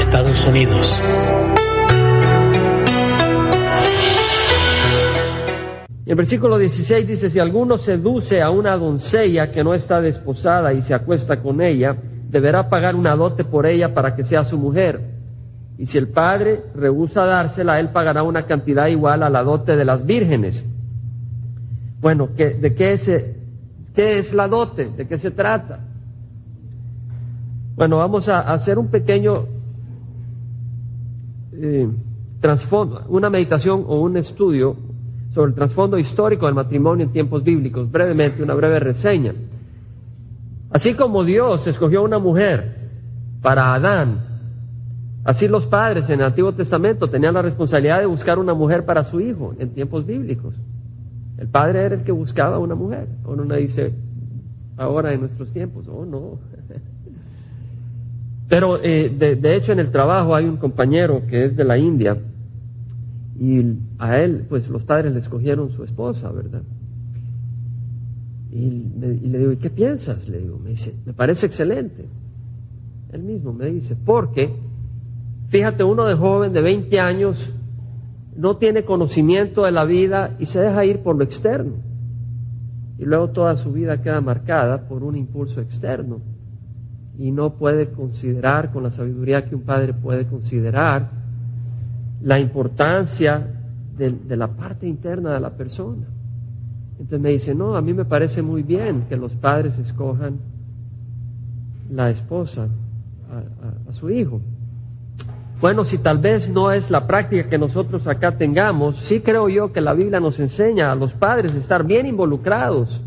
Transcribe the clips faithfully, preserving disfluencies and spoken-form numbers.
Estados Unidos. El versículo dieciséis dice: si alguno seduce a una doncella que no está desposada y se acuesta con ella, deberá pagar una dote por ella para que sea su mujer. Y si el padre rehúsa dársela, él pagará una cantidad igual a la dote de las vírgenes. Bueno, ¿qué, ¿de qué es, qué es la dote? ¿De qué se trata? Bueno, vamos a hacer un pequeño eh, trasfondo, una meditación o un estudio sobre el trasfondo histórico del matrimonio en tiempos bíblicos. Brevemente, una breve reseña. Así como Dios escogió una mujer para Adán, así los padres en el Antiguo Testamento tenían la responsabilidad de buscar una mujer para su hijo en tiempos bíblicos. El padre era el que buscaba una mujer. Uno no dice ahora en nuestros tiempos, oh no. Pero eh, de, de hecho en el trabajo hay un compañero que es de la India y a él pues los padres le escogieron su esposa, ¿verdad? Y, me, y le digo, ¿y qué piensas? Le digo, me dice, me parece excelente. Él mismo me dice, porque fíjate, uno de joven de veinte años no tiene conocimiento de la vida y se deja ir por lo externo. Y luego toda su vida queda marcada por un impulso externo. Y no puede considerar, con la sabiduría que un padre puede considerar, la importancia de, de la parte interna de la persona. Entonces me dice, no, a mí me parece muy bien que los padres escojan la esposa a, a, a su hijo. Bueno, si tal vez no es la práctica que nosotros acá tengamos, sí creo yo que la Biblia nos enseña a los padres a estar bien involucrados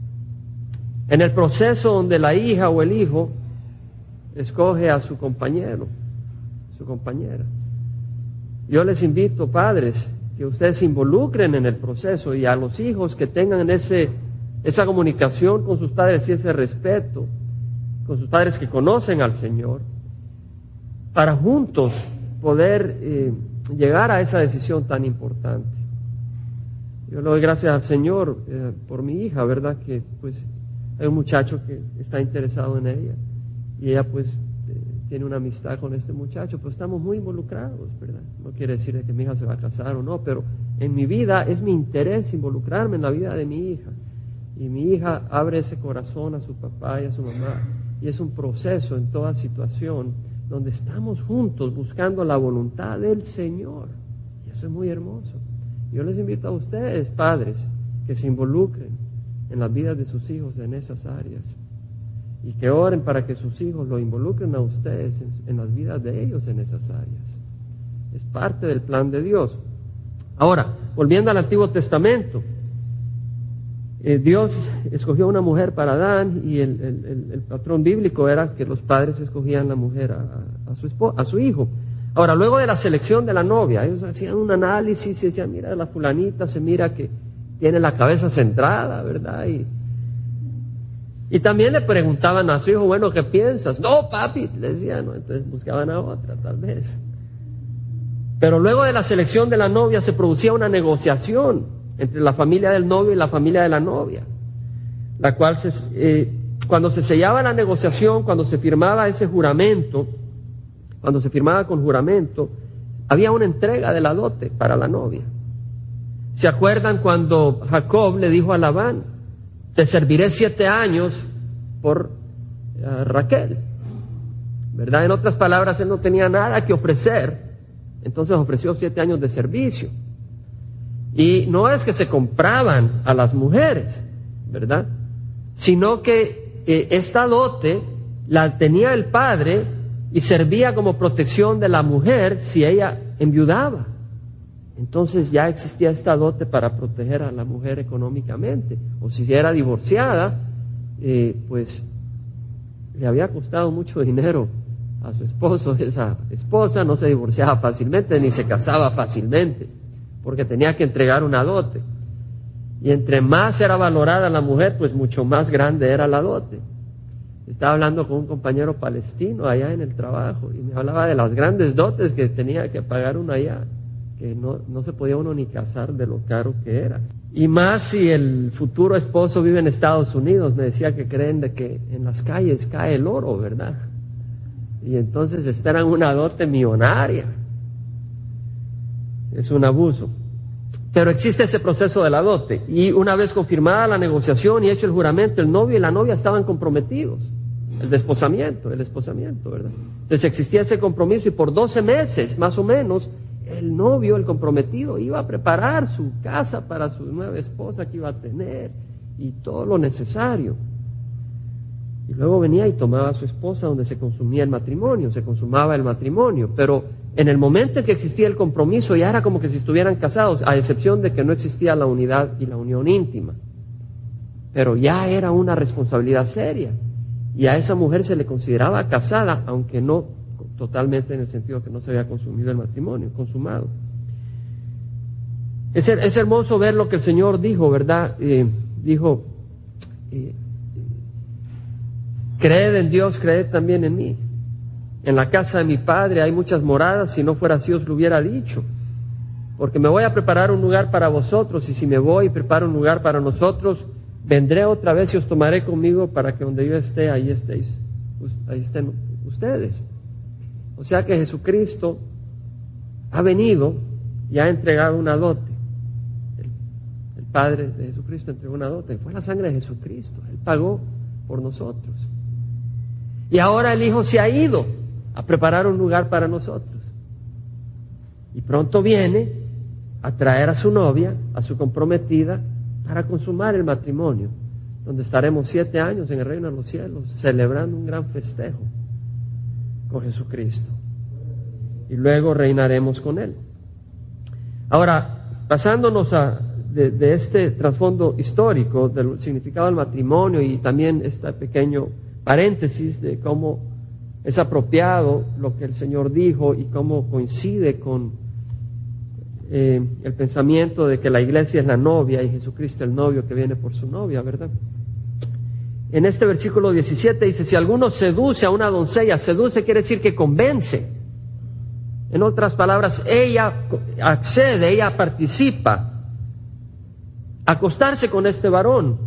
en el proceso donde la hija o el hijo escoge a su compañero, su compañera. Yo les invito, padres, que ustedes se involucren en el proceso, y a los hijos que tengan ese, esa comunicación con sus padres y ese respeto con sus padres que conocen al Señor, para juntos poder eh, llegar a esa decisión tan importante. Yo le doy gracias al Señor eh, por mi hija, ¿verdad? Que pues hay un muchacho que está interesado en ella y ella pues eh, tiene una amistad con este muchacho, pues estamos muy involucrados, ¿verdad? No quiere decir que mi hija se va a casar o no, pero en mi vida es mi interés involucrarme en la vida de mi hija. Y mi hija abre ese corazón a su papá y a su mamá, y es un proceso en toda situación donde estamos juntos buscando la voluntad del Señor, y eso es muy hermoso. Yo les invito a ustedes, padres, que se involucren en las vidas de sus hijos en esas áreas, y que oren para que sus hijos lo involucren a ustedes en, en las vidas de ellos en esas áreas. Es parte del plan de Dios. Ahora, volviendo al Antiguo Testamento, eh, Dios escogió una mujer para Adán, y el, el, el, el patrón bíblico era que los padres escogían la mujer a, a, su esposo, a su hijo. Ahora, luego de la selección de la novia, ellos hacían un análisis y decían, mira, la fulanita se mira que tiene la cabeza centrada, ¿verdad? Y, y también le preguntaban a su hijo, bueno, ¿qué piensas? No, papi, le decían, no, entonces buscaban a otra, tal vez. Pero luego de la selección de la novia se producía una negociación entre la familia del novio y la familia de la novia, la cual, se, eh, cuando se sellaba la negociación, cuando se firmaba ese juramento, cuando se firmaba con juramento, había una entrega de la dote para la novia. ¿Se acuerdan cuando Jacob le dijo a Labán, te serviré siete años por uh, Raquel? ¿Verdad? En otras palabras, él no tenía nada que ofrecer, entonces ofreció siete años de servicio. Y no es que se compraban a las mujeres, ¿verdad? Sino que eh, esta dote la tenía el padre y servía como protección de la mujer si ella enviudaba. Entonces ya existía esta dote para proteger a la mujer económicamente. O si era divorciada, eh, pues le había costado mucho dinero a su esposo. Esa esposa no se divorciaba fácilmente ni se casaba fácilmente, porque tenía que entregar una dote. Y entre más era valorada la mujer, pues mucho más grande era la dote. Estaba hablando con un compañero palestino allá en el trabajo y me hablaba de las grandes dotes que tenía que pagar uno allá, que no, no se podía uno ni casar de lo caro que era. Y más si el futuro esposo vive en Estados Unidos, me decía que creen de que en las calles cae el oro, ¿verdad? Y, y entonces esperan una dote millonaria. Es un abuso. Pero existe ese proceso de la dote, y una vez confirmada la negociación y hecho el juramento, el novio y la novia estaban comprometidos. El desposamiento, el desposamiento, ¿verdad? Entonces existía ese compromiso, y por doce meses, más o menos, el novio, el comprometido, iba a preparar su casa para su nueva esposa que iba a tener, y todo lo necesario. Y luego venía y tomaba a su esposa, donde se consumía el matrimonio, se consumaba el matrimonio. Pero en el momento en que existía el compromiso, ya era como que si estuvieran casados, a excepción de que no existía la unidad y la unión íntima. Pero ya era una responsabilidad seria, y a esa mujer se le consideraba casada, aunque no totalmente en el sentido que no se había consumido el matrimonio, consumado. Es, es hermoso ver lo que el Señor dijo, ¿verdad? Eh, dijo, eh, creed en Dios, creed también en mí. En la casa de mi Padre hay muchas moradas, si no fuera así os lo hubiera dicho. Porque me voy a preparar un lugar para vosotros, y si me voy y preparo un lugar para nosotros, vendré otra vez y os tomaré conmigo, para que donde yo esté, ahí estéis, ahí estén ustedes. O sea que Jesucristo ha venido y ha entregado una dote. El, el Padre de Jesucristo entregó una dote, fue la sangre de Jesucristo, Él pagó por nosotros. Y ahora el Hijo se ha ido a preparar un lugar para nosotros. Y pronto viene a traer a su novia, a su comprometida, para consumar el matrimonio, donde estaremos siete años en el reino de los cielos, celebrando un gran festejo con Jesucristo. Y luego reinaremos con Él. Ahora, pasándonos a, de, de este trasfondo histórico del significado del matrimonio, y también este pequeño paréntesis de cómo es apropiado lo que el Señor dijo y cómo coincide con eh, el pensamiento de que la iglesia es la novia y Jesucristo el novio que viene por su novia, ¿verdad? En este versículo diecisiete dice, si alguno seduce a una doncella, seduce quiere decir que convence. En otras palabras, ella accede, ella participa a acostarse con este varón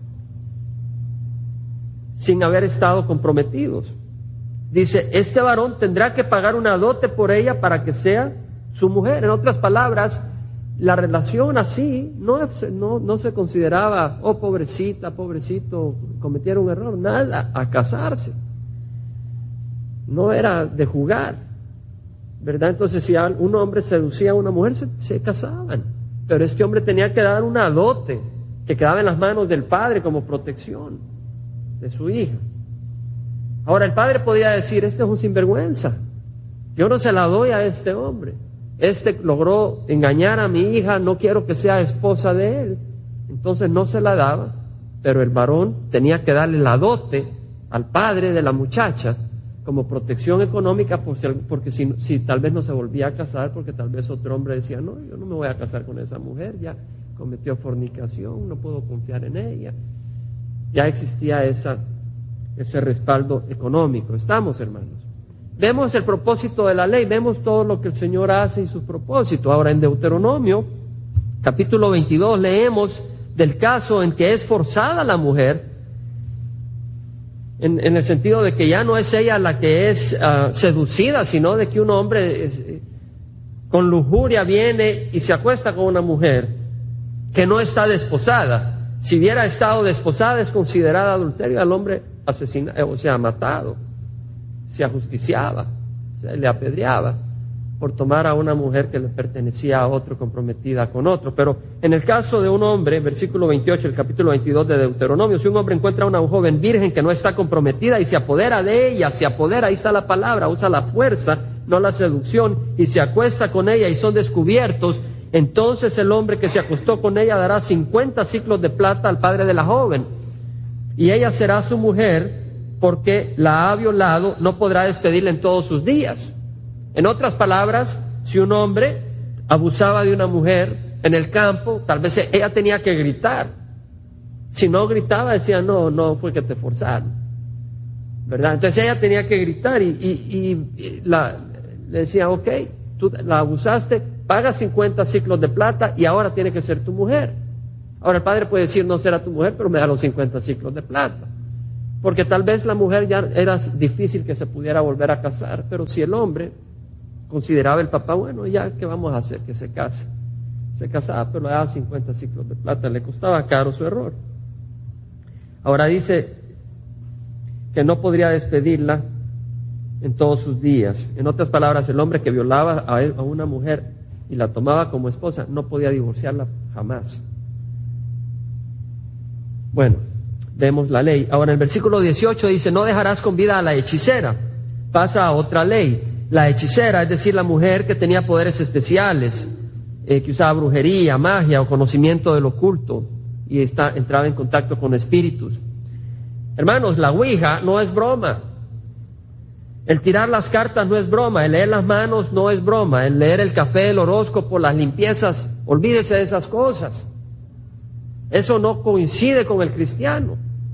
sin haber estado comprometidos. Dice, este varón tendrá que pagar una dote por ella para que sea su mujer. En otras palabras, la relación así no, no, no se consideraba, oh pobrecita, pobrecito, cometieron un error, nada, a casarse. No era de jugar, ¿verdad? Entonces, si un hombre seducía a una mujer, se, se casaban. Pero este hombre tenía que dar una dote que quedaba en las manos del padre como protección de su hija. Ahora, el padre podía decir, este es un sinvergüenza, yo no se la doy a este hombre. Este logró engañar a mi hija, no quiero que sea esposa de él. Entonces no se la daba, pero el varón tenía que darle la dote al padre de la muchacha como protección económica, porque si, si tal vez no se volvía a casar, porque tal vez otro hombre decía, no, yo no me voy a casar con esa mujer, ya cometió fornicación, no puedo confiar en ella. Ya existía esa, ese respaldo económico. ¿Estamos, hermanos? Vemos el propósito de la ley, vemos todo lo que el Señor hace y sus propósitos. Ahora, en Deuteronomio, capítulo veintidós, leemos del caso en que es forzada la mujer, en, en el sentido de que ya no es ella la que es uh, seducida, sino de que un hombre es, con lujuria viene y se acuesta con una mujer que no está desposada. Si hubiera estado desposada, es considerada adulterio, al hombre asesina, o sea, matado. Se ajusticiaba, se le apedreaba por tomar a una mujer que le pertenecía a otro, comprometida con otro. Pero en el caso de un hombre, versículo veintiocho, el capítulo veintidós de Deuteronomio, si un hombre encuentra a una joven virgen que no está comprometida y se apodera de ella, se apodera, ahí está la palabra, usa la fuerza, no la seducción, y se acuesta con ella y son descubiertos, entonces el hombre que se acostó con ella dará cincuenta siclos de plata al padre de la joven, y ella será su mujer, porque la ha violado, no podrá despedirla en todos sus días. En otras palabras, si un hombre abusaba de una mujer en el campo, tal vez ella tenía que gritar. Si no gritaba, decía, no, no fue que te forzaron, ¿verdad? Entonces ella tenía que gritar y, y, y la, le decía, ok, tú la abusaste, paga cincuenta ciclos de plata y ahora tiene que ser tu mujer. Ahora el padre puede decir, no será tu mujer, pero me da los cincuenta ciclos de plata. Porque tal vez la mujer ya era difícil que se pudiera volver a casar, pero si el hombre consideraba el papá, bueno, ya, ¿qué vamos a hacer? Que se case. Se casaba, pero le daba cincuenta ciclos de plata, le costaba caro su error. Ahora dice que no podría despedirla en todos sus días. En otras palabras, el hombre que violaba a, él, a una mujer y la tomaba como esposa, no podía divorciarla jamás. Bueno, vemos la ley. Ahora en el versículo dieciocho dice, no dejarás con vida a la hechicera. Pasa a otra ley. La hechicera, es decir, la mujer que tenía poderes especiales, eh, que usaba brujería, magia o conocimiento del oculto y está, entraba en contacto con espíritus. Hermanos, la ouija no es broma. El tirar las cartas no es broma. El leer las manos no es broma. El leer el café, el horóscopo, las limpiezas, olvídese de esas cosas. Eso no coincide con el cristiano.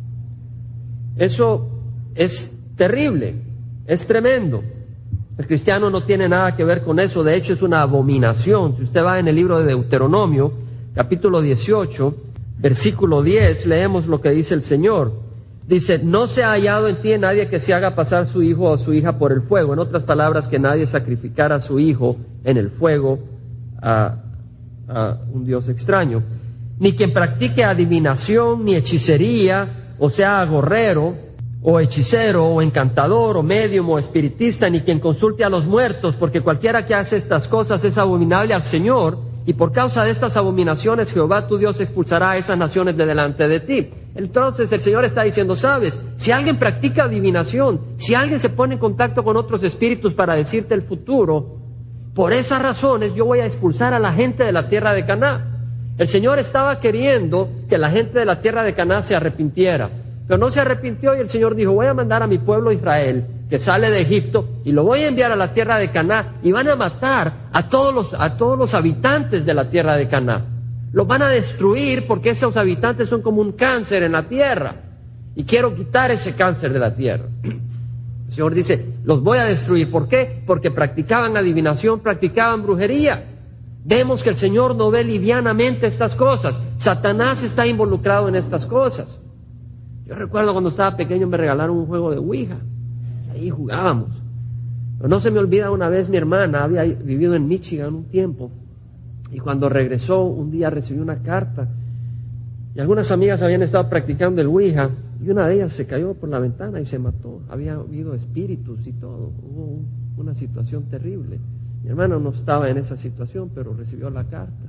Eso es terrible, es tremendo. El cristiano no tiene nada que ver con eso, de hecho es una abominación. Si usted va en el libro de Deuteronomio, capítulo dieciocho, versículo diez, leemos lo que dice el Señor. Dice, no se ha hallado en ti nadie que se haga pasar su hijo o su hija por el fuego. En otras palabras, que nadie sacrificara a su hijo en el fuego a, a un Dios extraño. Ni quien practique adivinación, ni hechicería, o sea, agorrero, o hechicero, o encantador, o médium, o espiritista, ni quien consulte a los muertos, porque cualquiera que hace estas cosas es abominable al Señor, y por causa de estas abominaciones Jehová tu Dios expulsará a esas naciones de delante de ti. Entonces el Señor está diciendo, sabes, si alguien practica adivinación, si alguien se pone en contacto con otros espíritus para decirte el futuro, por esas razones yo voy a expulsar a la gente de la tierra de Canaán. El Señor estaba queriendo que la gente de la tierra de Canaán se arrepintiera, pero no se arrepintió y el Señor dijo, voy a mandar a mi pueblo Israel, que sale de Egipto, y lo voy a enviar a la tierra de Canaán, y van a matar a todos los, a todos los habitantes de la tierra de Canaán. Los van a destruir porque esos habitantes son como un cáncer en la tierra, y quiero quitar ese cáncer de la tierra. El Señor dice, los voy a destruir. ¿Por qué? Porque practicaban adivinación, practicaban brujería. Vemos que el Señor no ve livianamente estas cosas. Satanás está involucrado en estas cosas. Yo recuerdo cuando estaba pequeño me regalaron un juego de ouija. Ahí jugábamos. Pero no se me olvida una vez mi hermana había vivido en Michigan un tiempo. Y cuando regresó un día recibió una carta. Y algunas amigas habían estado practicando el ouija. Y una de ellas se cayó por la ventana y se mató. Había habido espíritus y todo. Hubo una situación terrible. Mi hermano no estaba en esa situación, pero recibió la carta.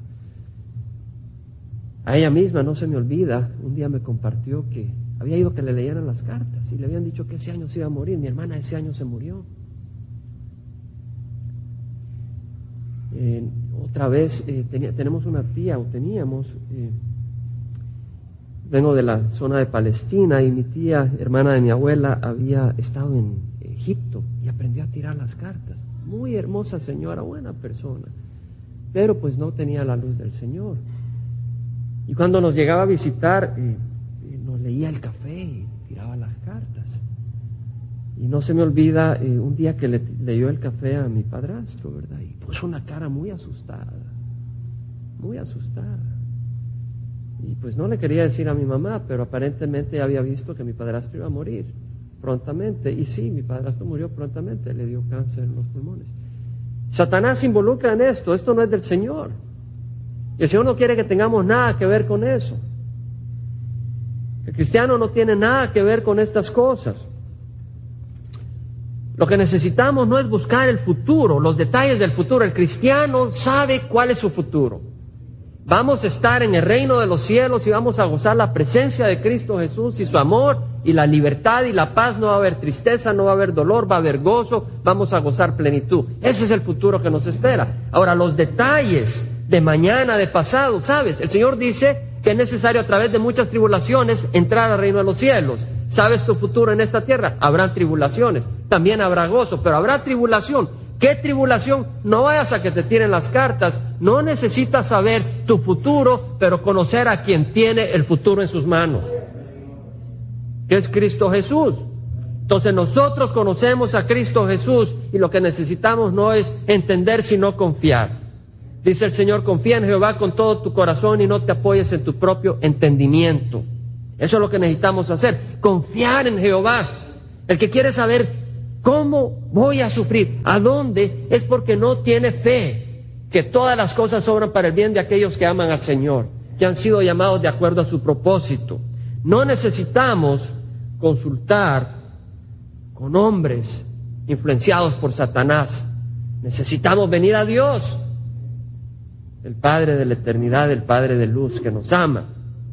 A ella misma, no se me olvida, un día me compartió que había ido que le leyeran las cartas y le habían dicho que ese año se iba a morir. Mi hermana ese año se murió. Eh, otra vez, eh, tenía, tenemos una tía, o teníamos, eh, vengo de la zona de Palestina y mi tía, hermana de mi abuela, había estado en Egipto y aprendió a tirar las cartas. Muy hermosa señora, buena persona, pero pues no tenía la luz del Señor. Y cuando nos llegaba a visitar, eh, eh, nos leía el café y tiraba las cartas. Y no se me olvida eh, un día que le leyó el café a mi padrastro, ¿verdad? Y puso una cara muy asustada, muy asustada. Y pues no le quería decir a mi mamá, pero aparentemente había visto que mi padrastro iba a morir prontamente. Y sí, mi padrastro murió prontamente, le dio cáncer en los pulmones. Satanás se involucra en esto, esto no es del Señor. Y el Señor no quiere que tengamos nada que ver con eso. El cristiano no tiene nada que ver con estas cosas. Lo que necesitamos no es buscar el futuro, los detalles del futuro. El cristiano sabe cuál es su futuro. Vamos a estar en el reino de los cielos y vamos a gozar la presencia de Cristo Jesús y su amor y la libertad y la paz. No va a haber tristeza, no va a haber dolor, va a haber gozo, vamos a gozar plenitud. Ese es el futuro que nos espera. Ahora, los detalles de mañana, de pasado, ¿sabes? El Señor dice que es necesario a través de muchas tribulaciones entrar al reino de los cielos. ¿Sabes tu futuro en esta tierra? Habrán tribulaciones, también habrá gozo, pero habrá tribulación. ¿Qué tribulación? No vayas a que te tiren las cartas. No necesitas saber tu futuro, pero conocer a quien tiene el futuro en sus manos, que es Cristo Jesús. Entonces nosotros conocemos a Cristo Jesús y lo que necesitamos no es entender, sino confiar. Dice el Señor, confía en Jehová con todo tu corazón y no te apoyes en tu propio entendimiento. Eso es lo que necesitamos hacer, confiar en Jehová. El que quiere saber cómo voy a sufrir, a dónde, es porque no tiene fe que todas las cosas obran para el bien de aquellos que aman al Señor, que han sido llamados de acuerdo a su propósito. No necesitamos consultar con hombres influenciados por Satanás. Necesitamos venir a Dios, el Padre de la eternidad, el Padre de luz que nos ama.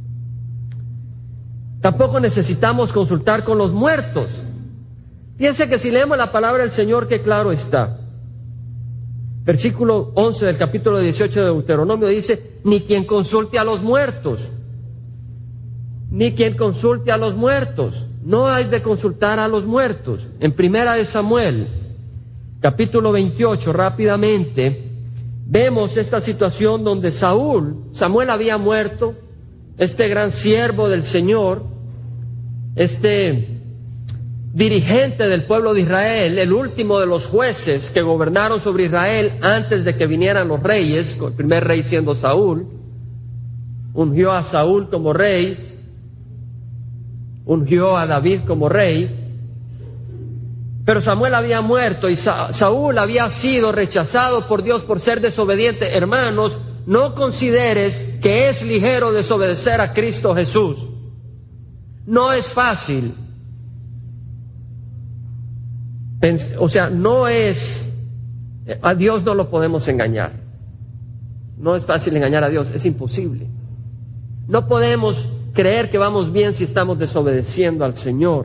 Tampoco necesitamos consultar con los muertos. Fíjense que si leemos la palabra del Señor, qué claro está. Versículo once del capítulo dieciocho de Deuteronomio dice, ni quien consulte a los muertos, ni quien consulte a los muertos. No hay de consultar a los muertos. En Primera de Samuel, capítulo veintiocho, rápidamente, vemos esta situación donde Saúl, Samuel había muerto, este gran siervo del Señor, este dirigente del pueblo de Israel, el último de los jueces que gobernaron sobre Israel antes de que vinieran los reyes, el primer rey siendo Saúl, ungió a Saúl como rey, ungió a David como rey, pero Samuel había muerto y Sa- Saúl había sido rechazado por Dios por ser desobediente. Hermanos, no consideres que es ligero desobedecer a Cristo Jesús. No es fácil. Pens- o sea, no es... A Dios no lo podemos engañar. No es fácil engañar a Dios, es imposible. No podemos creer que vamos bien si estamos desobedeciendo al Señor.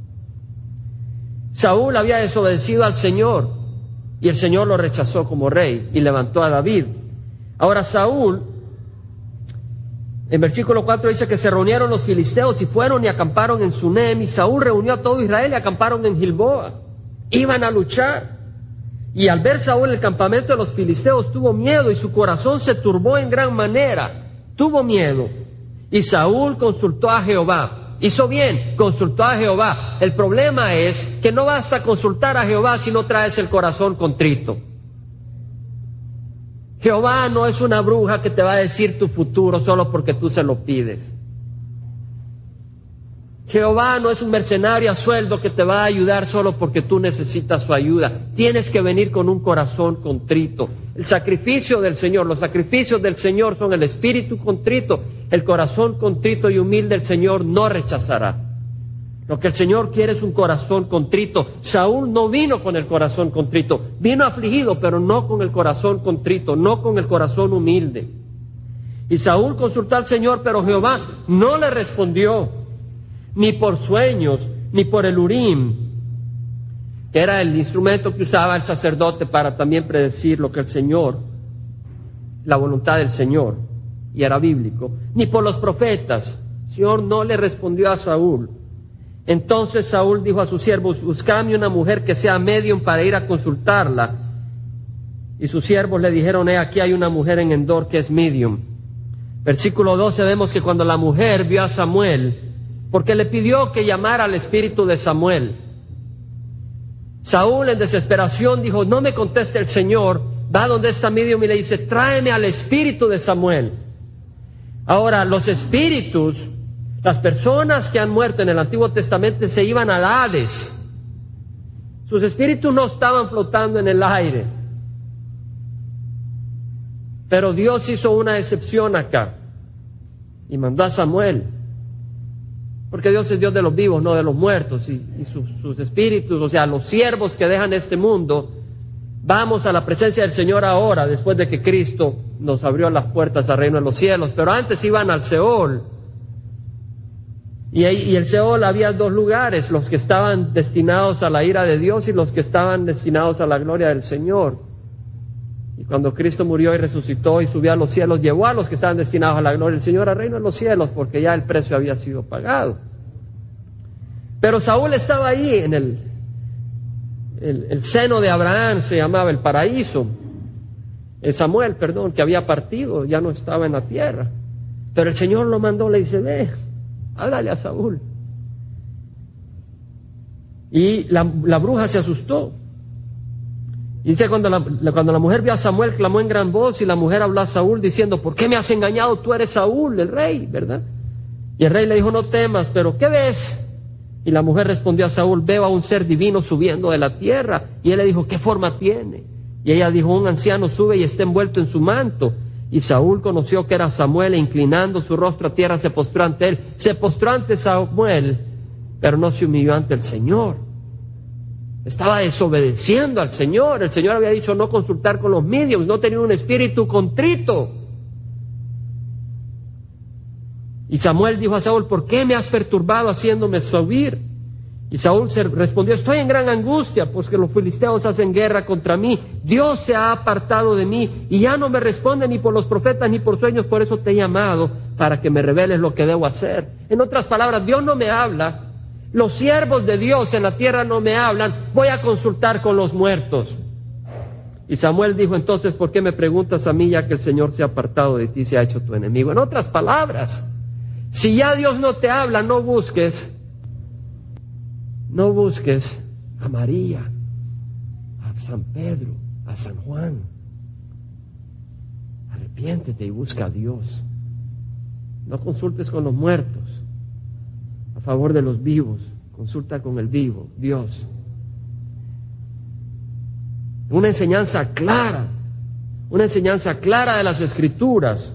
Saúl había desobedecido al Señor y el Señor lo rechazó como rey y levantó a David. Ahora Saúl, en versículo cuatro dice que se reunieron los filisteos y fueron y acamparon en Sunem, y Saúl reunió a todo Israel y acamparon en Gilboa. Iban a luchar. Y al ver Saúl el campamento de los filisteos tuvo miedo y su corazón se turbó en gran manera. Tuvo miedo. Y Saúl consultó a Jehová. Hizo bien, consultó a Jehová. El problema es que no basta consultar a Jehová si no traes el corazón contrito. Jehová no es una bruja que te va a decir tu futuro solo porque tú se lo pides. Jehová no es un mercenario a sueldo que te va a ayudar solo porque tú necesitas su ayuda. Tienes que venir con un corazón contrito. El sacrificio del Señor, los sacrificios del Señor son el espíritu contrito. El corazón contrito y humilde el Señor no rechazará. Lo que el Señor quiere es un corazón contrito. Saúl no vino con el corazón contrito, vino afligido, pero no con el corazón contrito, no con el corazón humilde. Y Saúl consultó al Señor, pero Jehová no le respondió. Ni por sueños, ni por el Urim, que era el instrumento que usaba el sacerdote para también predecir lo que el Señor, la voluntad del Señor, y era bíblico, ni por los profetas. El Señor no le respondió a Saúl. Entonces Saúl dijo a sus siervos, buscadme una mujer que sea medium para ir a consultarla. Y sus siervos le dijeron, he aquí hay una mujer en Endor que es medium. Versículo doce vemos que cuando la mujer vio a Samuel, porque le pidió que llamara al espíritu de Samuel, Saúl en desesperación dijo, no me conteste el Señor, va donde está medium y le dice, tráeme al espíritu de Samuel. Ahora, los espíritus, las personas que han muerto en el Antiguo Testamento se iban al Hades. Sus espíritus no estaban flotando en el aire. Pero Dios hizo una excepción acá y mandó a Samuel. Porque Dios es Dios de los vivos, no de los muertos, y, y sus, sus espíritus, o sea, los siervos que dejan este mundo, vamos a la presencia del Señor ahora, después de que Cristo nos abrió las puertas al reino de los cielos, pero antes iban al Seol, y, y el Seol había dos lugares, los que estaban destinados a la ira de Dios y los que estaban destinados a la gloria del Señor. Y cuando Cristo murió y resucitó y subió a los cielos, llevó a los que estaban destinados a la gloria del Señor al reino de los cielos, porque ya el precio había sido pagado. Pero Saúl estaba ahí en el, el, el seno de Abraham, se llamaba el paraíso. El Samuel, perdón, que había partido, ya no estaba en la tierra. Pero el Señor lo mandó, le dice, ve, háblale a Saúl. Y la, la bruja se asustó. Y dice, cuando la, cuando la mujer vio a Samuel, clamó en gran voz, y la mujer habló a Saúl diciendo, ¿por qué me has engañado? Tú eres Saúl, el rey, ¿verdad? Y el rey le dijo, no temas, pero ¿qué ves? Y la mujer respondió a Saúl, veo a un ser divino subiendo de la tierra. Y él le dijo, ¿qué forma tiene? Y ella dijo, un anciano sube y está envuelto en su manto. Y Saúl conoció que era Samuel, e inclinando su rostro a tierra se postró ante él. Se postró ante Samuel, pero no se humilló ante el Señor. Estaba desobedeciendo al Señor. El Señor había dicho no consultar con los medios, no tener un espíritu contrito. Y Samuel dijo a Saúl, ¿por qué me has perturbado haciéndome subir? Y Saúl se respondió, estoy en gran angustia, pues que los filisteos hacen guerra contra mí. Dios se ha apartado de mí y ya no me responde ni por los profetas ni por sueños, por eso te he llamado, para que me reveles lo que debo hacer. En otras palabras, Dios no me habla, los siervos de Dios en la tierra no me hablan, voy a consultar con los muertos. Y Samuel dijo, entonces, ¿por qué me preguntas a mí, ya que el Señor se ha apartado de ti y se ha hecho tu enemigo? En otras palabras, si ya Dios no te habla, no busques, no busques a María, a San Pedro, a San Juan. Arrepiéntete y busca a Dios. No consultes con los muertos, a favor de los vivos, consulta con el vivo, Dios. Una enseñanza clara, una enseñanza clara de las Escrituras,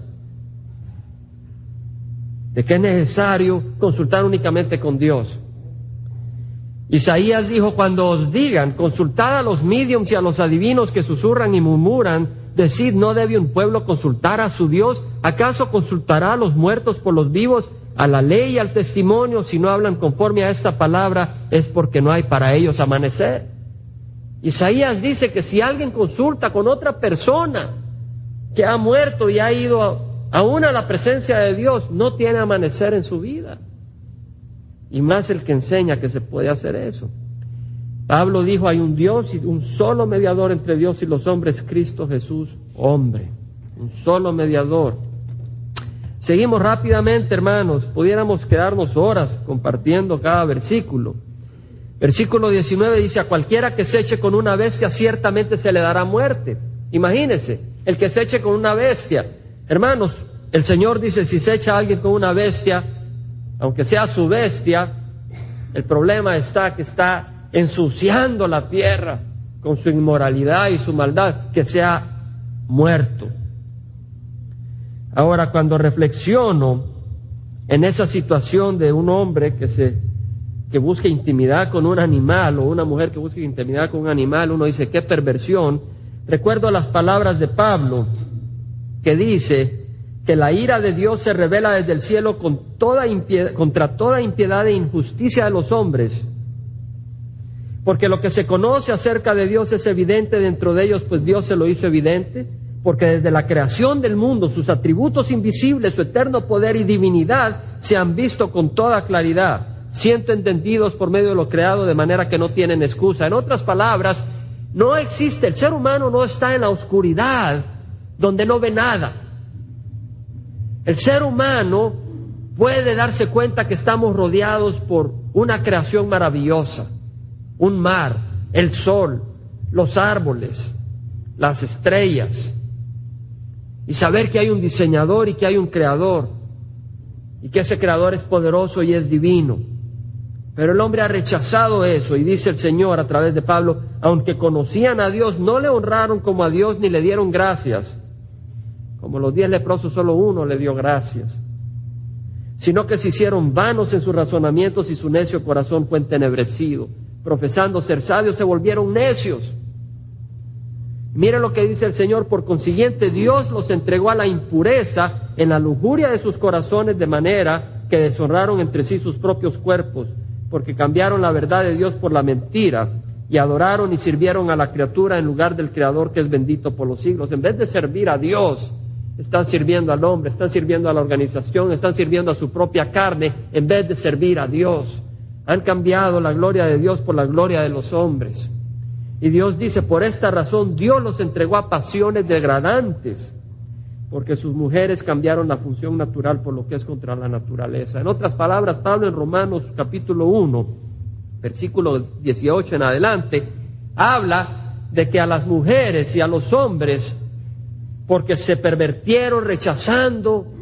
de que es necesario consultar únicamente con Dios. Isaías dijo, cuando os digan, consultad a los mediums y a los adivinos que susurran y murmuran, decid, ¿no debe un pueblo consultar a su Dios? ¿Acaso consultará a los muertos por los vivos, a la ley y al testimonio? Si no hablan conforme a esta palabra, es porque no hay para ellos amanecer. Isaías dice que si alguien consulta con otra persona que ha muerto y ha ido a, aún a la presencia de Dios, no tiene amanecer en su vida. Y más el que enseña que se puede hacer eso. Pablo dijo, hay un Dios y un solo mediador entre Dios y los hombres, Cristo Jesús, hombre. Un solo mediador. Seguimos rápidamente, hermanos. Pudiéramos quedarnos horas compartiendo cada versículo. Versículo diecinueve dice, a cualquiera que se eche con una bestia, ciertamente se le dará muerte. Imagínense, el que se eche con una bestia. Hermanos, el Señor dice, si se echa a alguien con una bestia, aunque sea su bestia, el problema está que está ensuciando la tierra con su inmoralidad y su maldad, que sea muerto. Ahora, cuando reflexiono en esa situación de un hombre que se que busca intimidad con un animal, o una mujer que busca intimidad con un animal, uno dice, qué perversión. Recuerdo las palabras de Pablo, que dice que la ira de Dios se revela desde el cielo con toda impiedad, contra toda impiedad e injusticia de los hombres. Porque lo que se conoce acerca de Dios es evidente dentro de ellos, pues Dios se lo hizo evidente, porque desde la creación del mundo sus atributos invisibles, su eterno poder y divinidad se han visto con toda claridad, siendo entendidos por medio de lo creado, de manera que no tienen excusa. En otras palabras, no existe, el ser humano no está en la oscuridad donde no ve nada. El ser humano puede darse cuenta que estamos rodeados por una creación maravillosa, un mar, el sol, los árboles, las estrellas, y saber que hay un diseñador y que hay un creador, y que ese creador es poderoso y es divino. Pero el hombre ha rechazado eso, y dice el Señor a través de Pablo, aunque conocían a Dios, no le honraron como a Dios ni le dieron gracias. Como los diez leprosos, solo uno le dio gracias. Sino que se hicieron vanos en sus razonamientos y su necio corazón fue entenebrecido. Profesando ser sabios, se volvieron necios. Mire lo que dice el Señor, por consiguiente Dios los entregó a la impureza en la lujuria de sus corazones, de manera que deshonraron entre sí sus propios cuerpos, porque cambiaron la verdad de Dios por la mentira, y adoraron y sirvieron a la criatura en lugar del Creador, que es bendito por los siglos. En vez de servir a Dios, están sirviendo al hombre, están sirviendo a la organización, están sirviendo a su propia carne, en vez de servir a Dios. Han cambiado la gloria de Dios por la gloria de los hombres. Y Dios dice, por esta razón Dios los entregó a pasiones degradantes, porque sus mujeres cambiaron la función natural por lo que es contra la naturaleza. En otras palabras, Pablo en Romanos capítulo uno, versículo dieciocho en adelante, habla de que a las mujeres y a los hombres, porque se pervertieron rechazando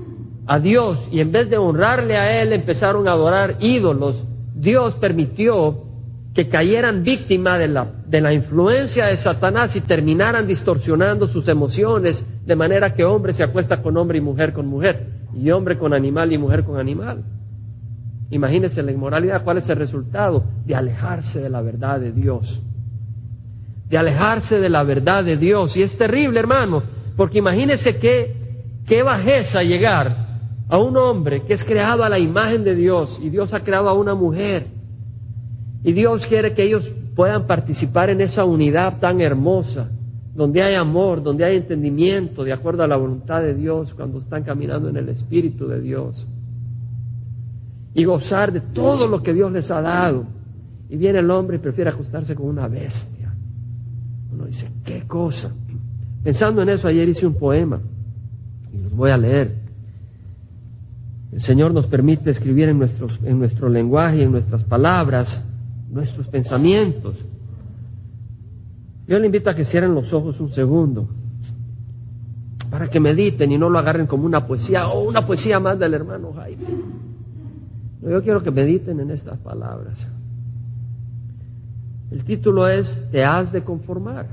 a Dios y en vez de honrarle a Él empezaron a adorar ídolos, Dios permitió que cayeran víctimas de la, de la influencia de Satanás y terminaran distorsionando sus emociones, de manera que hombre se acuesta con hombre y mujer con mujer, y hombre con animal y mujer con animal. Imagínense la inmoralidad. ¿Cuál es el resultado? De alejarse de la verdad de Dios. De alejarse de la verdad de Dios. Y es terrible, hermano, porque imagínense qué, qué bajeza llegar a un hombre que es creado a la imagen de Dios, y Dios ha creado a una mujer, y Dios quiere que ellos puedan participar en esa unidad tan hermosa, donde hay amor, donde hay entendimiento, de acuerdo a la voluntad de Dios, cuando están caminando en el Espíritu de Dios, y gozar de todo lo que Dios les ha dado. Y viene el hombre y prefiere acostarse con una bestia. Uno dice, ¿qué cosa? Pensando en eso, ayer hice un poema, y los voy a leer. El Señor nos permite escribir en, nuestros, en nuestro lenguaje y en nuestras palabras, nuestros pensamientos. Yo le invito a que cierren los ojos un segundo, para que mediten y no lo agarren como una poesía, o una poesía más del hermano Jaime. No, yo quiero que mediten en estas palabras. El título es, te has de conformar.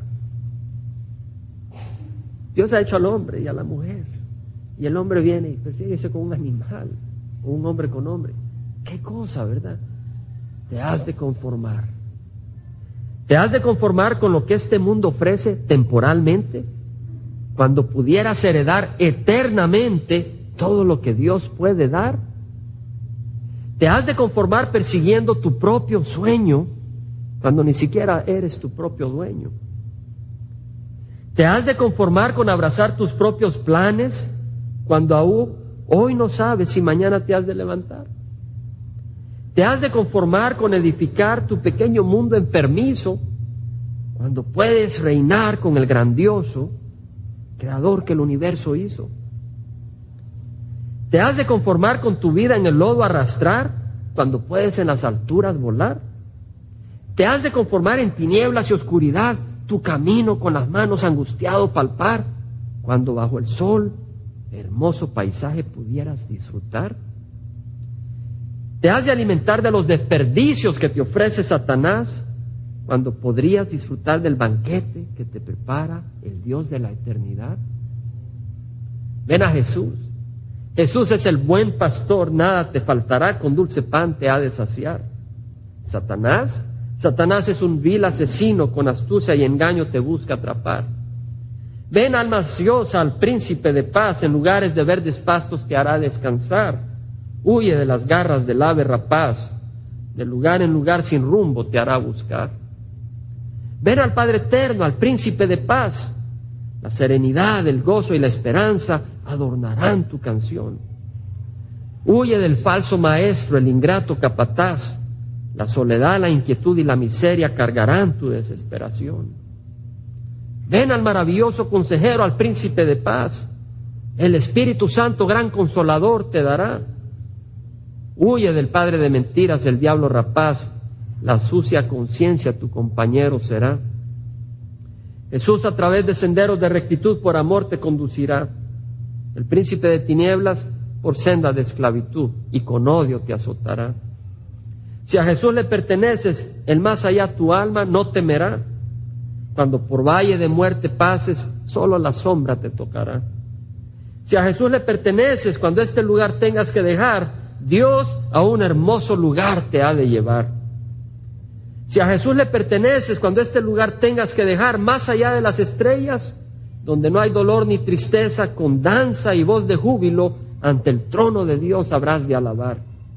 Dios ha hecho al hombre y a la mujer, y el hombre viene y prefiere irse con un animal, o un hombre con hombre. ¿Qué cosa, verdad? Te has de conformar. ¿Te has de conformar con lo que este mundo ofrece temporalmente, cuando pudieras heredar eternamente todo lo que Dios puede dar? ¿Te has de conformar persiguiendo tu propio sueño, cuando ni siquiera eres tu propio dueño? ¿Te has de conformar con abrazar tus propios planes, cuando aún hoy no sabes si mañana te has de levantar? ¿Te has de conformar con edificar tu pequeño mundo enfermizo, cuando puedes reinar con el grandioso creador que el universo hizo? ¿Te has de conformar con tu vida en el lodo arrastrar, cuando puedes en las alturas volar? ¿Te has de conformar en tinieblas y oscuridad tu camino con las manos angustiado palpar, cuando bajo el sol hermoso paisaje pudieras disfrutar? ¿Te has de alimentar de los desperdicios que te ofrece Satanás, cuando podrías disfrutar del banquete que te prepara el Dios de la eternidad? Ven a Jesús. Jesús es el buen pastor, nada te faltará, con dulce pan te ha de saciar. Satanás, Satanás es un vil asesino, con astucia y engaño te busca atrapar. Ven, alma ansiosa, al príncipe de paz, en lugares de verdes pastos te hará descansar. Huye de las garras del ave rapaz, de lugar en lugar sin rumbo te hará buscar. Ven al Padre eterno, al príncipe de paz. La serenidad, el gozo y la esperanza adornarán tu canción. Huye del falso maestro, el ingrato capataz. La soledad, la inquietud y la miseria cargarán tu desesperación. Ven al maravilloso consejero, al príncipe de paz. El Espíritu Santo, gran consolador, te dará. Huye del padre de mentiras, el diablo rapaz. La sucia conciencia tu compañero será. Jesús, a través de senderos de rectitud, por amor te conducirá. El príncipe de tinieblas, por senda de esclavitud, y con odio te azotará. Si a Jesús le perteneces, el más allá tu alma no temerá. Cuando por valle de muerte pases, solo la sombra te tocará. Si a Jesús le perteneces, cuando este lugar tengas que dejar, Dios a un hermoso lugar te ha de llevar. Si a Jesús le perteneces, cuando este lugar tengas que dejar, más allá de las estrellas, donde no hay dolor ni tristeza, con danza y voz de júbilo, ante el trono de Dios habrás de alabar.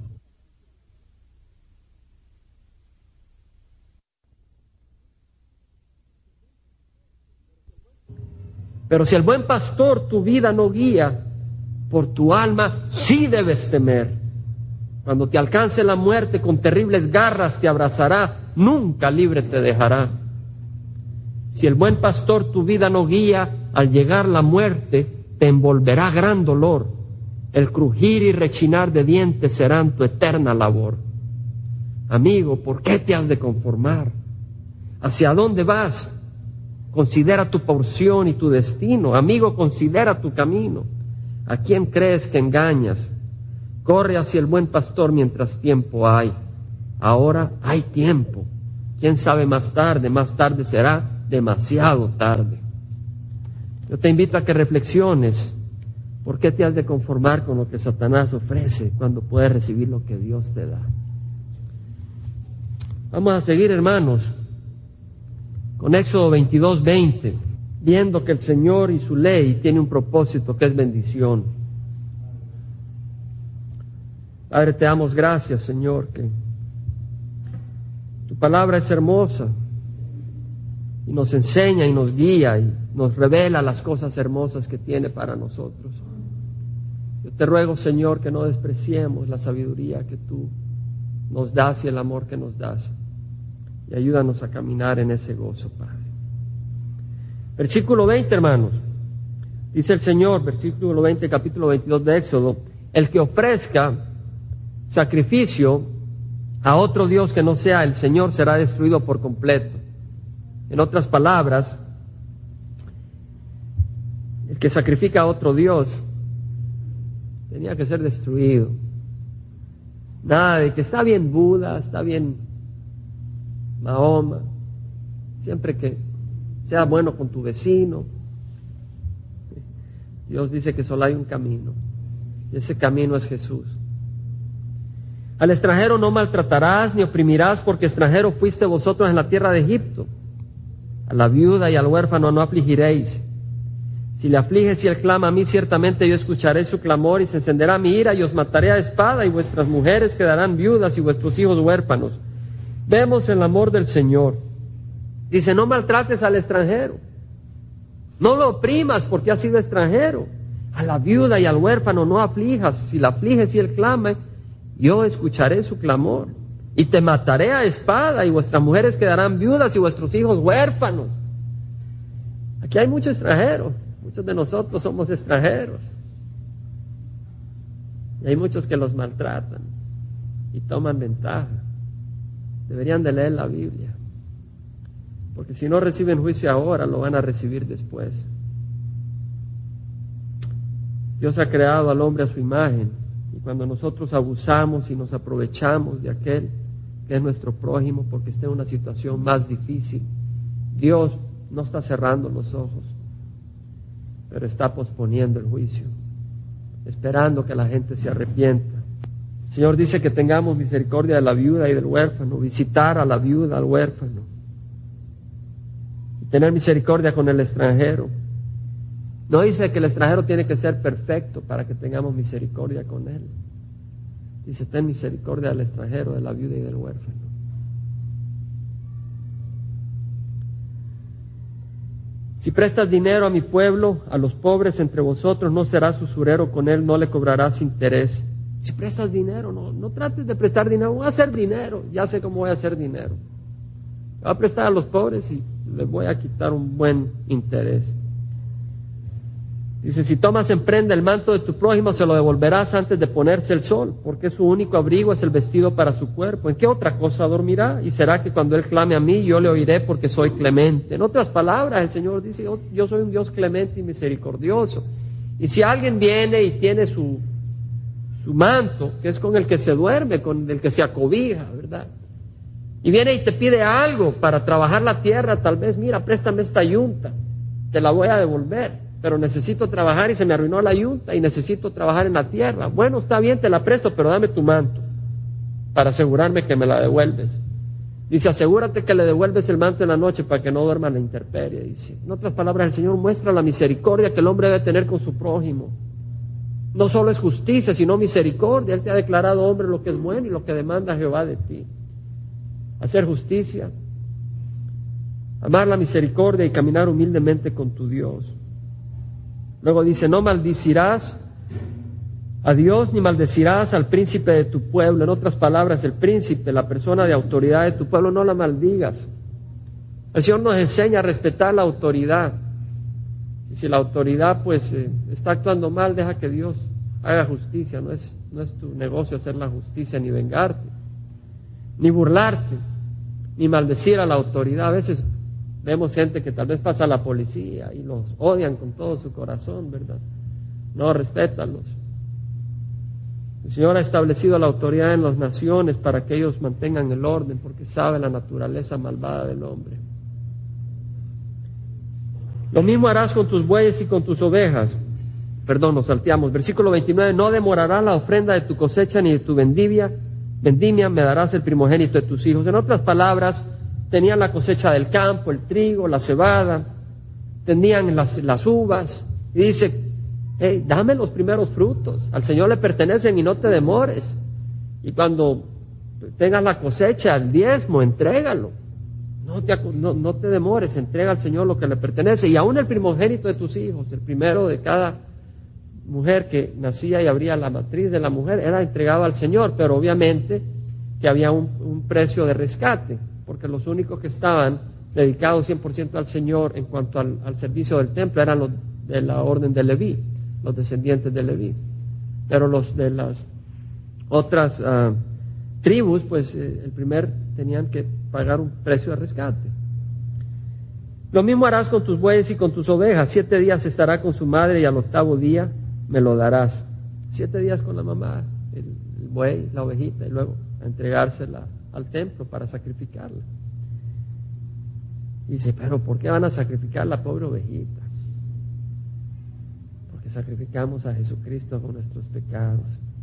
Pero si el buen pastor tu vida no guía, por tu alma sí debes temer. Cuando te alcance la muerte, con terribles garras te abrazará, nunca libre te dejará. Si el buen pastor tu vida no guía, al llegar la muerte te envolverá gran dolor. El crujir y rechinar de dientes serán tu eterna labor. Amigo, ¿por qué te has de conformar? ¿Hacia dónde vas? Considera tu porción y tu destino. Amigo, considera tu camino. ¿A quién crees que engañas? Corre hacia el buen pastor mientras tiempo hay. Ahora hay tiempo. ¿Quién sabe más tarde? Más tarde será demasiado tarde. Yo te invito a que reflexiones. ¿Por qué te has de conformar con lo que Satanás ofrece cuando puedes recibir lo que Dios te da? Vamos a seguir, hermanos, con Éxodo veintidós, veinte, viendo que el Señor y su ley tiene un propósito que es bendición. Padre, te damos gracias, Señor, que tu palabra es hermosa y nos enseña y nos guía y nos revela las cosas hermosas que tiene para nosotros. Yo te ruego, Señor, que no despreciemos la sabiduría que tú nos das y el amor que nos das. Y ayúdanos a caminar en ese gozo, Padre. Versículo veinte, hermanos. Dice el Señor, versículo veinte, capítulo veintidós de Éxodo: el que ofrezca sacrificio a otro Dios que no sea el Señor será destruido por completo. En otras palabras, el que sacrifica a otro Dios tenía que ser destruido. Nada de que está bien Buda, está bien Mahoma, siempre que sea bueno con tu vecino. Dios dice que solo hay un camino, y ese camino es Jesús. Al extranjero no maltratarás ni oprimirás, porque extranjero fuiste vosotros en la tierra de Egipto. A la viuda y al huérfano no afligiréis. Si le afliges y él clama a mí, ciertamente yo escucharé su clamor y se encenderá mi ira y os mataré a espada y vuestras mujeres quedarán viudas y vuestros hijos huérfanos. Vemos el amor del Señor. Dice, no maltrates al extranjero. No lo oprimas porque ha sido extranjero. A la viuda y al huérfano no aflijas. Si la afliges y él clama, yo escucharé su clamor y te mataré a espada y vuestras mujeres quedarán viudas y vuestros hijos huérfanos. Aquí hay muchos extranjeros. Muchos de nosotros somos extranjeros. Y hay muchos que los maltratan y toman ventaja. Deberían de leer la Biblia. Porque si no reciben juicio ahora, lo van a recibir después. Dios ha creado al hombre a su imagen. Y cuando nosotros abusamos y nos aprovechamos de aquel que es nuestro prójimo porque está en una situación más difícil, Dios no está cerrando los ojos, pero está posponiendo el juicio, esperando que la gente se arrepienta. El Señor dice que tengamos misericordia de la viuda y del huérfano, visitar a la viuda, al huérfano, y tener misericordia con el extranjero. No dice que el extranjero tiene que ser perfecto para que tengamos misericordia con él. Dice, ten misericordia del extranjero, de la viuda y del huérfano. Si prestas dinero a mi pueblo, a los pobres entre vosotros, no serás usurero con él, no le cobrarás interés. Si prestas dinero, no, no trates de prestar dinero, voy a hacer dinero, ya sé cómo voy a hacer dinero. Voy a prestar a los pobres y les voy a quitar un buen interés. Dice, si tomas en prenda el manto de tu prójimo, se lo devolverás antes de ponerse el sol, porque su único abrigo es el vestido para su cuerpo. ¿En qué otra cosa dormirá? Y será que cuando él clame a mí, yo le oiré porque soy clemente. En otras palabras, el Señor dice, yo, yo soy un Dios clemente y misericordioso. Y si alguien viene y tiene su, su manto, que es con el que se duerme, con el que se acobija, ¿verdad? Y viene y te pide algo para trabajar la tierra, tal vez, mira, préstame esta yunta, te la voy a devolver. Pero necesito trabajar y se me arruinó la yunta y necesito trabajar en la tierra. Bueno, está bien, te la presto, pero dame tu manto para asegurarme que me la devuelves. Dice, asegúrate que le devuelves el manto en la noche para que no duerma en la intemperie. Dice, en otras palabras, el Señor muestra la misericordia que el hombre debe tener con su prójimo. No solo es justicia, sino misericordia. Él te ha declarado, hombre, lo que es bueno y lo que demanda Jehová de ti. Hacer justicia, amar la misericordia y caminar humildemente con tu Dios. Luego dice, no maldecirás a Dios ni maldecirás al príncipe de tu pueblo. En otras palabras, el príncipe, la persona de autoridad de tu pueblo, no la maldigas. El Señor nos enseña a respetar la autoridad. Y si la autoridad pues eh, está actuando mal, deja que Dios haga justicia. No es, no es tu negocio hacer la justicia, ni vengarte, ni burlarte, ni maldecir a la autoridad. A veces vemos gente que tal vez pasa a la policía y los odian con todo su corazón, ¿verdad? No, respétalos. El Señor ha establecido la autoridad en las naciones para que ellos mantengan el orden, porque sabe la naturaleza malvada del hombre. Lo mismo harás con tus bueyes y con tus ovejas. Perdón, nos salteamos. Versículo veintinueve, no demorará la ofrenda de tu cosecha ni de tu vendimia, vendimia me darás el primogénito de tus hijos. En otras palabras, tenían la cosecha del campo, el trigo, la cebada, tenían las, las uvas, y dice, hey, dame los primeros frutos, al Señor le pertenecen y no te demores. Y cuando tengas la cosecha, el diezmo, entrégalo. No te, no, no te demores, entrega al Señor lo que le pertenece. Y aún el primogénito de tus hijos, el primero de cada mujer que nacía y abría la matriz de la mujer, era entregado al Señor, pero obviamente que había un, un precio de rescate, porque los únicos que estaban dedicados cien por ciento al Señor en cuanto al, al servicio del templo eran los de la orden de Leví, los descendientes de Leví. Pero los de las otras uh, tribus, pues eh, el primer tenían que pagar un precio de rescate. Lo mismo harás con tus bueyes y con tus ovejas. Siete días estará con su madre y al octavo día me lo darás. Siete días con la mamá, el, el buey, la ovejita, y luego a entregársela al templo para sacrificarla. Y dice, pero ¿por qué van a sacrificar la pobre ovejita? Porque sacrificamos a Jesucristo con nuestros pecados.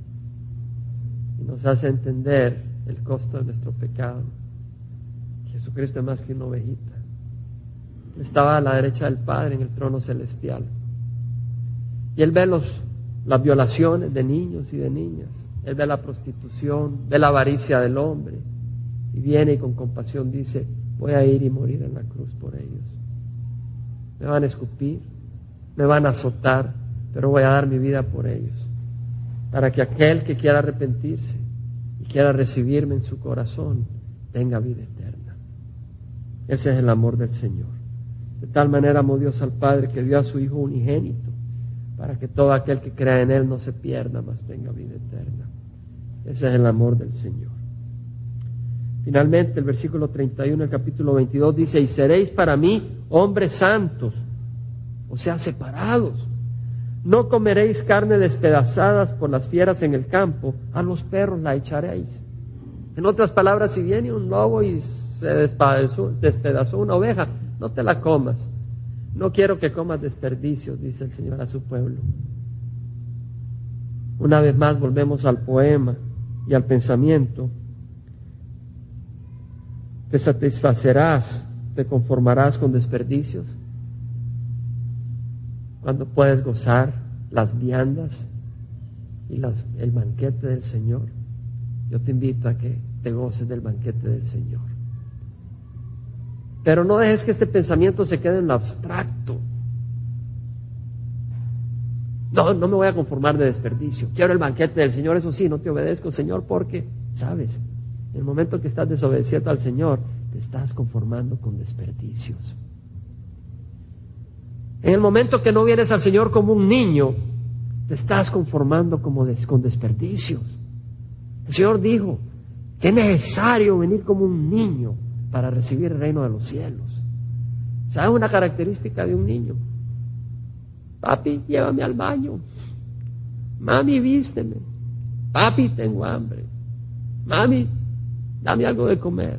Y nos hace entender el costo de nuestro pecado. Jesucristo es más que una ovejita. Estaba a la derecha del Padre en el trono celestial. Y Él ve los, las violaciones de niños y de niñas. Él ve la prostitución, ve la avaricia del hombre. Y viene y con compasión dice, voy a ir y morir en la cruz por ellos. Me van a escupir, me van a azotar, pero voy a dar mi vida por ellos. Para que aquel que quiera arrepentirse y quiera recibirme en su corazón, tenga vida eterna. Ese es el amor del Señor. De tal manera amó Dios al Padre que dio a su Hijo unigénito, para que todo aquel que crea en Él no se pierda, mas tenga vida eterna. Ese es el amor del Señor. Finalmente, el versículo treinta y uno del capítulo veintidós dice, y seréis para mí hombres santos, o sea, separados. No comeréis carne despedazadas por las fieras en el campo, a los perros la echaréis. En otras palabras, si viene un lobo y se despedazó, despedazó una oveja, no te la comas. No quiero que comas desperdicios, dice el Señor a su pueblo. Una vez más volvemos al poema y al pensamiento. ¿Te satisfacerás, te conformarás con desperdicios? Cuando puedes gozar las viandas y las, el banquete del Señor. Yo te invito a que te goces del banquete del Señor. Pero no dejes que este pensamiento se quede en lo abstracto. No, no me voy a conformar de desperdicio. Quiero el banquete del Señor, eso sí, no te obedezco, Señor, porque, ¿sabes? En el momento que estás desobedeciendo al Señor, te estás conformando con desperdicios. En el momento que no vienes al Señor como un niño, te estás conformando como des, con desperdicios. El Señor dijo que es necesario venir como un niño para recibir el reino de los cielos. ¿Sabes una característica de un niño? Papi, llévame al baño. Mami, vísteme. Papi, tengo hambre. Mami, dame algo de comer.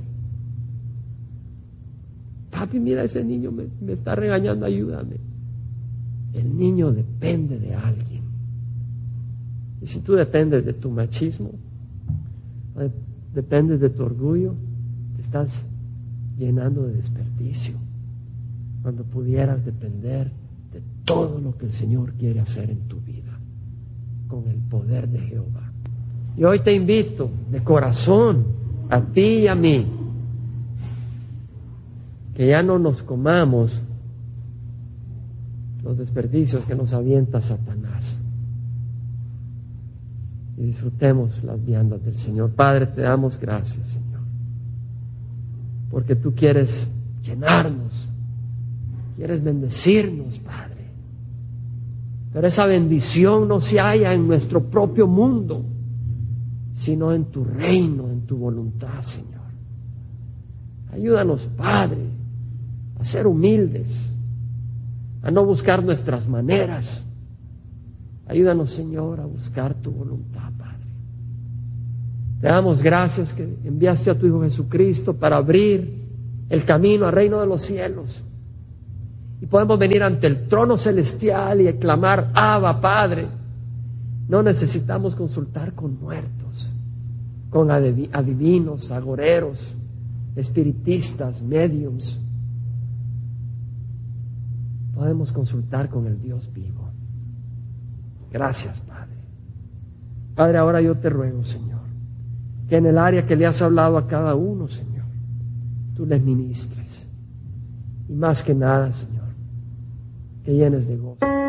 Papi, mira, ese niño me, me está regañando, ayúdame. El niño depende de alguien. Y si tú dependes de tu machismo, dependes de tu orgullo, te estás llenando de desperdicio, cuando pudieras depender de todo lo que el Señor quiere hacer en tu vida, con el poder de Jehová. Y hoy te invito de corazón, a ti y a mí, que ya no nos comamos los desperdicios que nos avienta Satanás y disfrutemos las viandas del Señor. Padre, te damos gracias, Señor, porque tú quieres llenarnos, quieres bendecirnos, Padre, pero esa bendición no se halla en nuestro propio mundo, sino en tu reino, en tu voluntad, Señor. Ayúdanos, Padre, a ser humildes, a no buscar nuestras maneras, Ayúdanos, Señor, a buscar tu voluntad, Padre. Te damos gracias que enviaste a tu Hijo Jesucristo para abrir el camino al reino de los cielos. Y podemos venir ante el trono celestial y clamar, Abba, Padre. No necesitamos consultar con muertos, con adivinos, agoreros, espiritistas, médiums. Podemos consultar con el Dios vivo. Gracias, Padre. Padre, ahora yo te ruego, Señor, que en el área que le has hablado a cada uno, Señor, tú les ministres. Y más que nada, Señor, que llenes de gozo.